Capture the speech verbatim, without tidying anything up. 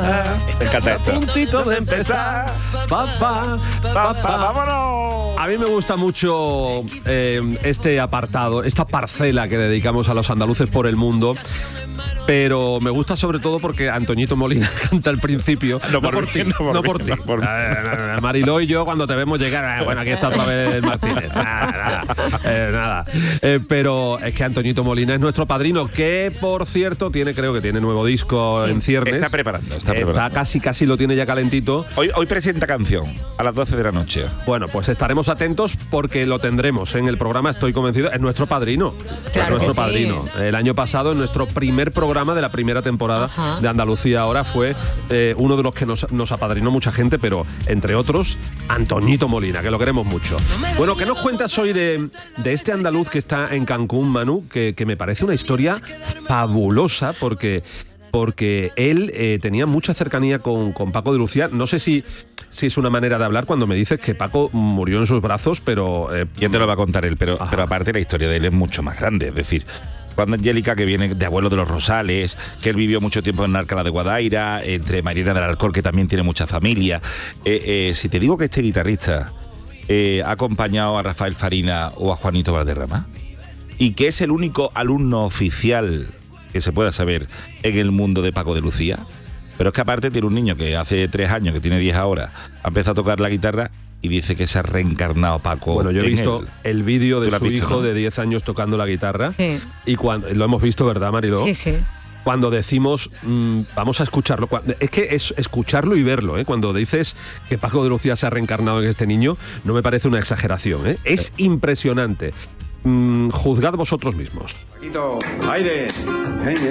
Me encanta esto. A puntito de empezar. Papá, papá. ¡Vámonos! A mí me gusta mucho eh, este apartado, esta parcela que dedicamos a los andaluces por el mundo. Pero me gusta sobre todo porque Antoñito Molina canta al principio. No por, no por ti, no por, no mí, por ti. No por eh, Mariló y yo cuando te vemos llegar, eh, bueno, aquí está otra vez Martínez. Nada, nada. Eh, nada. Eh, pero es que Antoñito Molina es nuestro padrino, que por cierto tiene, creo que tiene nuevo disco sí. en ciernes. Está preparando, está Está preparando. casi, casi lo tiene ya calentito. Hoy, hoy presenta canción a las doce de la noche. Bueno, pues estaremos atentos porque lo tendremos en el programa, estoy convencido. Es nuestro padrino. Claro es nuestro que sí. padrino. El año pasado, en nuestro primer programa de la primera temporada Ajá. de Andalucía Ahora, fue eh, uno de los que nos, nos apadrinó mucha gente, pero entre otros, Antoñito Molina, que lo queremos mucho. Bueno, ¿qué nos cuentas hoy de, de este andaluz que está en Cancún, Manu? Que, que me parece una historia fabulosa porque... porque él eh, tenía mucha cercanía con, con Paco de Lucía. No sé si, si es una manera de hablar cuando me dices que Paco murió en sus brazos, pero... Eh, ya te lo va a contar él, pero, pero aparte la historia de él es mucho más grande. Es decir, cuando Angélica, que viene de abuelo de los Rosales, que él vivió mucho tiempo en Alcalá de Guadaira, entre Mariana del Alcor, que también tiene mucha familia. Eh, eh, si te digo que este guitarrista eh, ha acompañado a Rafael Farina o a Juanito Valderrama, y que es el único alumno oficial que se pueda saber en el mundo de Paco de Lucía, pero es que aparte tiene un niño que hace tres años, que tiene diez ahora, ha empezado a tocar la guitarra y dice que se ha reencarnado Paco. Bueno, yo he visto él. el vídeo de su visto, hijo, ¿no?, de diez años tocando la guitarra. Sí. Y cuando lo hemos visto, ¿verdad, Mariló? Sí, sí. Cuando decimos, mmm, vamos a escucharlo, es que es escucharlo y verlo, ¿eh? Cuando dices que Paco de Lucía se ha reencarnado en este niño, no me parece una exageración, ¿eh? Es impresionante. Mm, juzgad vosotros mismos. Paquito, aire.